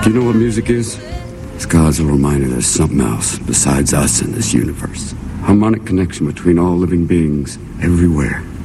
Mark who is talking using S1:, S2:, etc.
S1: Do you know what music is? It's God's a reminder there's something else besides us in this universe. Harmonic connection between all living beings everywhere.